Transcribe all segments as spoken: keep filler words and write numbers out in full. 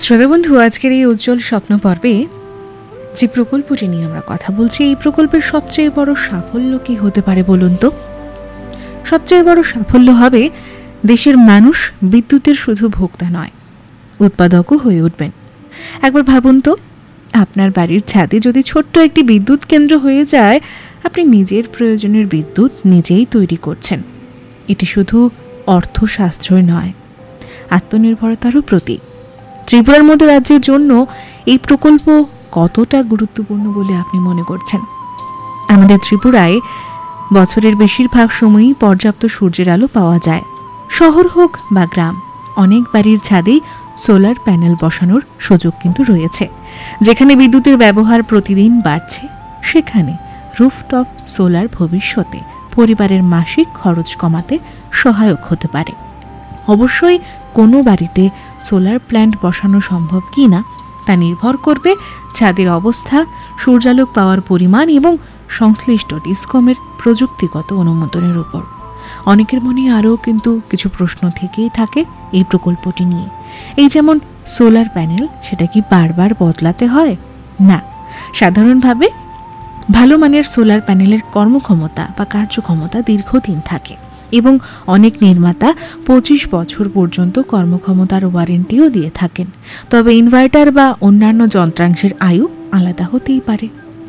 শ্রোতা বন্ধু, আজকের এই উজ্জ্বল স্বপ্ন পর্বে যে প্রকল্পটি নিয়ে আমরা কথা বলছি, এই প্রকল্পের সবচেয়ে বড় সাফল্য কি হতে পারে বলুন তো? সবচেয়ে বড় সাফল্য হবে দেশের মানুষ বিদ্যুতের শুধু ভোক্তা নয়, উৎপাদকও হয়ে উঠবেন। একবার ভাবুন তো, আপনার বাড়ির ছাদে যদি ছোট্ট একটি বিদ্যুৎ কেন্দ্র হয়ে যায়, আপনি নিজের প্রয়োজনের বিদ্যুৎ নিজেই তৈরি করছেন। এটি শুধু অর্থ সাশ্রয় নয়, আত্মনির্ভরতারও প্রতীক। ত্রিপুরার মতো রাজ্যের জন্য এই প্রকল্প কতটা গুরুত্বপূর্ণ বলে আপনি মনে করছেন? আমাদের ত্রিপুরায় বছরের বেশিরভাগ সময়ই পর্যাপ্ত সূর্যের আলো পাওয়া যায়। শহর হোক বা গ্রাম, অনেক বাড়ির ছাদেই সোলার প্যানেল বসানোর সুযোগ কিন্তু রয়েছে। যেখানে বিদ্যুতের ব্যবহার প্রতিদিন বাড়ছে, সেখানে রুফটপ সোলার ভবিষ্যতে পরিবারের মাসিক খরচ কমাতে সহায়ক হতে পারে। অবশ্যই কোনো বাড়িতে সোলার প্ল্যান্ট বসানো সম্ভব কি না তা নির্ভর করবে ছাদের অবস্থা, সূর্যালোক পাওয়ার পরিমাণ এবং সংশ্লিষ্ট ডিসকমের প্রযুক্তিগত অনুমোদনের উপর। অনেকের মনে আরও কিন্তু কিছু প্রশ্ন থেকেই থাকে এই প্রকল্পটি নিয়ে। এই যেমন সোলার প্যানেল, সেটা কি বারবার বদলাতে হয়? না, সাধারণভাবে ভালো মানের সোলার প্যানেলের কর্মক্ষমতা বা কার্যক্ষমতা দীর্ঘদিন থাকে এবং অনেক নির্মাতা পঁচিশ বছর পর্যন্ত কর্মক্ষমতার ওয়ারেন্টিও দিয়ে থাকেন। তবে ইনভার্টার বা অন্যান্য যন্ত্রাংশের আয়ু আলাদা হতেই পারে।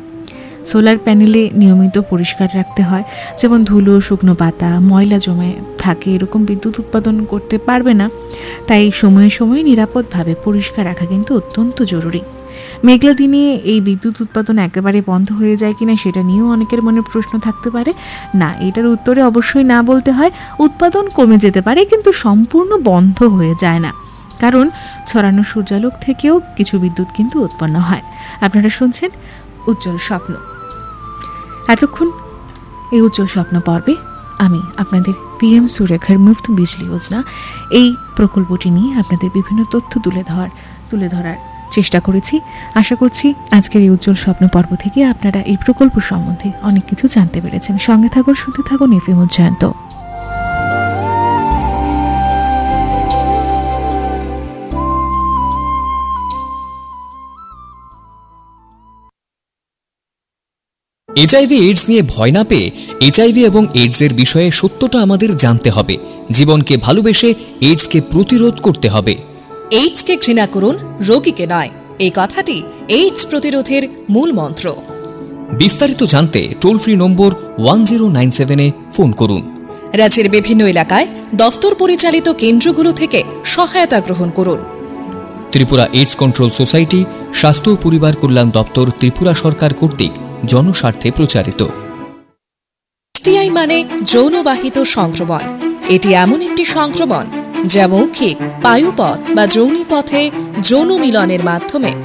সোলার প্যানেলে নিয়মিত পরিষ্কার রাখতে হয়, যেমন ধুলো, শুকনো পাতা, ময়লা জমে থাকে, এরকম বিদ্যুৎ উৎপাদন করতে পারবে না। তাই সময়ে সময়ে নিরাপদভাবে পরিষ্কার রাখা কিন্তু অত্যন্ত জরুরি। মেঘলা দিনে এই বিদ্যুৎ উৎপাদন একেবারে বন্ধ হয়ে যায় কিনা সেটা নিয়েও অনেকের মনে প্রশ্ন থাকতে পারে। না, এটার উত্তরে অবশ্যই না বলতে হয়। উৎপাদন কমে যেতে পারে, কিন্তু সম্পূর্ণ বন্ধ হয়ে যায় না, কারণ ছড়ানো সূর্যালোক থেকেও কিছু বিদ্যুৎ কিন্তু উৎপন্ন হয়। আপনারা শুনছেন উজ্জ্বল স্বপ্ন। এতক্ষণ এই উজ্জ্বল স্বপ্ন পর্বে আমি আপনাদের পিএম সুরেখার মুফত বিজলি যোজনা এই প্রকল্পটি নিয়ে আপনাদের বিভিন্ন তথ্য তুলে ধরার তুলে ধরার চেষ্টা করেছি। আশা করছি আজকের এই উজ্জ্বল স্বপ্ন পর্ব থেকে আপনারা এই প্রকল্প সম্বন্ধে অনেক কিছু জানতে পেরেছেন। সঙ্গে থাকুন, শুনতে থাকুন এফএম উজ্জয়ন্ত। এইচআইভি এইডস নিয়ে ভয় না পেয়ে এইচআইভি এবং এইডস এর বিষয়ে সত্যটা আমাদের জানতে হবে। জীবনকে ভালোবেসে এইডসকে প্রতিরোধ করতে হবে। এইডসকে ঘৃণা করুন, রোগীকে নয়, এই কথাটি এইডস প্রতিরোধের মূল মন্ত্র। বিস্তারিত জানতে toll free number one zero nine সেভেনে ফোন করুন। রাজ্যের বিভিন্ন এলাকায় দফতর পরিচালিত কেন্দ্রগুলো থেকে সহায়তা গ্রহণ করুন। ত্রিপুরা এইডস কন্ট্রোল সোসাইটি, স্বাস্থ্য ও পরিবার কল্যাণ দপ্তর, ত্রিপুরা সরকার কর্তৃক জনস্বার্থে প্রচারিত। এসটিআই মানে যৌনবাহিত সংক্রমণ। এটি এমন একটি সংক্রমণ যা মৌখিক, পায়ুপথ বা যৌনিপথে যৌন মিলনের মাধ্যমে